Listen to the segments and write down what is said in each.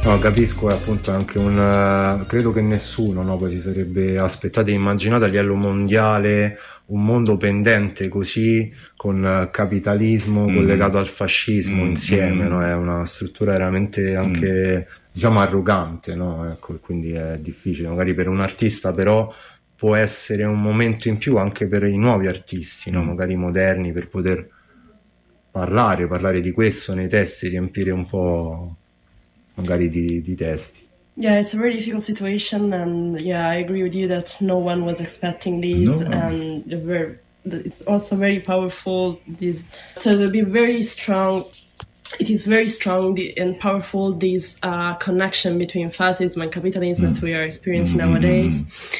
No, capisco, è appunto anche credo che nessuno, no, poi si sarebbe aspettato e immaginato a livello mondiale un mondo pendente così, con capitalismo collegato al fascismo insieme, no? È una struttura veramente anche, diciamo, arrogante, no? Ecco, quindi è difficile, magari per un artista, però può essere un momento in più anche per i nuovi artisti, no? Magari moderni, per poter parlare di questo nei testi, riempire un po' magari di testi. Yeah, it's a very difficult situation, and yeah, I agree with you that no one was expecting this, and it's also very powerful. So it'll be very strong. It is very strong and powerful, this connection between fascism and capitalism that we are experiencing nowadays.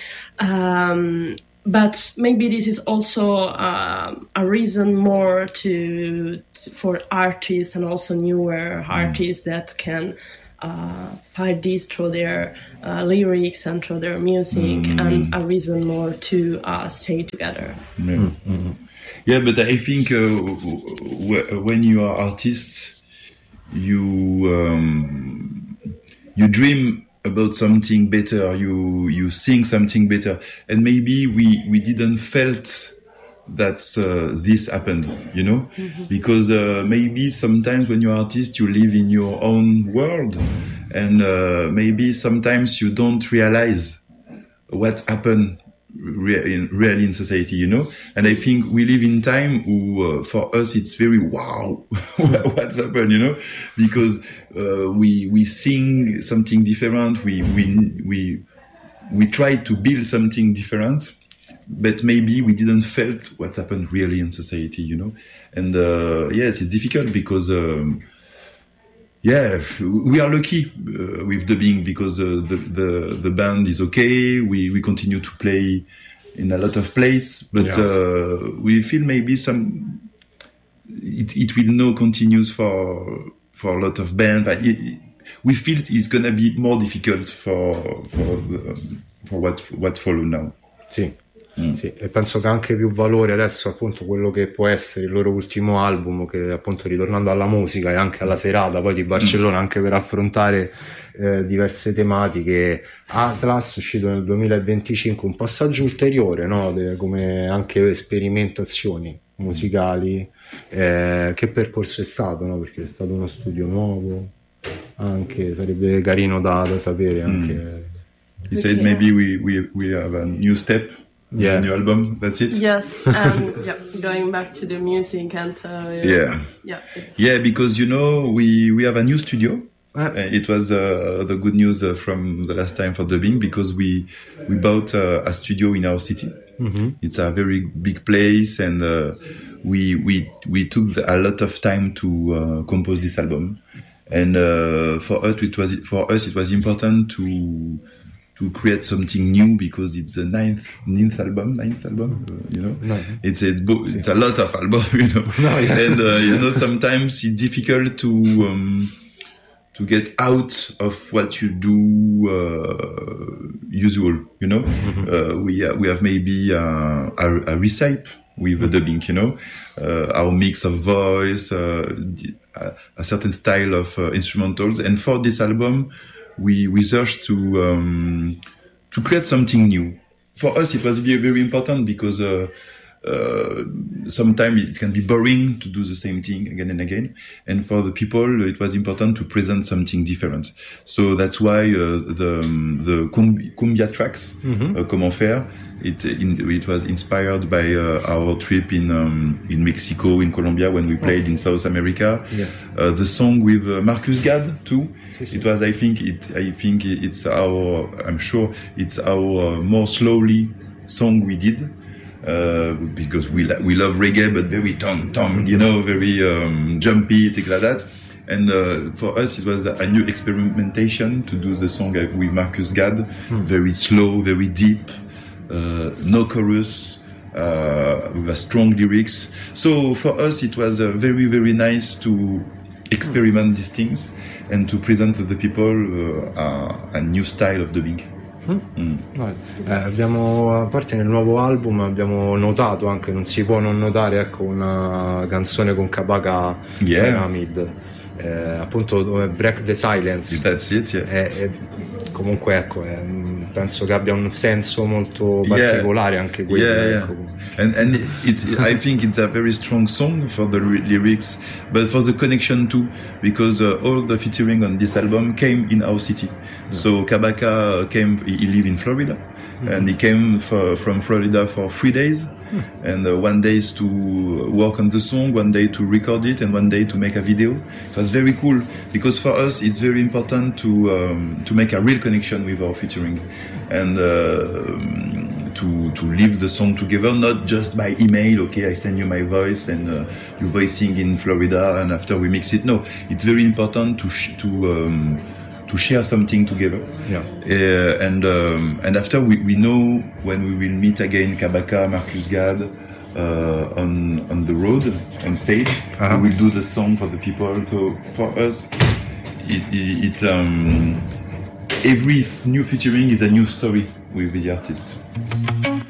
But maybe this is also a reason more for artists and also newer artists that can fight this through their lyrics and through their music, and a reason more to stay together. Yeah, but I think when you are artists, you dream about something better, you sing something better, and maybe we didn't felt that this happened, you know, because maybe sometimes when you're an artist you live in your own world, and maybe sometimes you don't realize what's happened really in society, you know. And I think we live in time who for us it's very wow what's happened, you know, because we sing something different, we try to build something different, but maybe we didn't felt what's happened really in society, you know. And yes, it's difficult because yeah, we are lucky with dubbing because the band is okay. We continue to play in a lot of places, but we feel maybe it will not continues for a lot of bands. We feel it's gonna be more difficult for what follow now. Sì. Sì, e penso che anche più valore adesso appunto quello che può essere il loro ultimo album, che appunto, ritornando alla musica e anche alla serata poi di Barcellona, anche per affrontare diverse tematiche. Atlas, uscito nel 2025, un passaggio ulteriore, no? Come anche sperimentazioni musicali, che percorso è stato, no? Perché è stato uno studio nuovo, anche sarebbe carino da sapere anche. You said maybe we have a new step. Yeah, new album. That's it. Yes, going back to the music and yeah, because you know we have a new studio. It was the good news from the last time for dubbing, because we bought a studio in our city. It's a very big place, and we took a lot of time to compose this album. And for us it was important to create something new, because it's the ninth album, you know. It's a lot of album, you know. And you know, sometimes it's difficult to get out of what you do usual, you know. We have maybe a recipe with the dubbing, you know, our mix of voice, a certain style of instrumentals, and for this album we searched to create something new. For us, it was very, very important, because sometimes it can be boring to do the same thing again and again. And for the people, it was important to present something different. So that's why the cumbia tracks, Comment Faire, it was inspired by our trip in Mexico, in Colombia, when we played in South America. The song with Marcus Gad too. It was, I'm sure it's our more slowly song we did, because we love reggae, but very tom, you know, very jumpy, things like that. And for us, it was a new experimentation to do the song with Marcus Gad, very slow, very deep, no chorus, with a strong lyrics. So for us, it was very, very nice to experiment these things and to present to the people a new style of dubbing. Abbiamo, a parte nel nuovo album, abbiamo notato anche, non si può non notare, ecco, una canzone con Kabaka, Pyramid. appunto Break the Silence. That's it, yeah. Comunque ecco, penso che abbia un senso molto particolare anche quello. Ecco. And I think it's a very strong song for the lyrics, but for the connection too, because all the featuring on this album came in our city. So Kabaka came, he live in Florida, and he came from Florida for 3 days. And 1 day to work on the song, 1 day to record it, and 1 day to make a video. It was very cool because for us it's very important to make a real connection with our featuring and to live the song together, not just by email. Okay, I send you my voice and you voicing in Florida, and after we mix it. No, it's very important to share something together. And after we know when we will meet again, Kabaka, Marcus Gad, on the road, on stage, we will do the song for the people. So for us, every new featuring is a new story with the artist.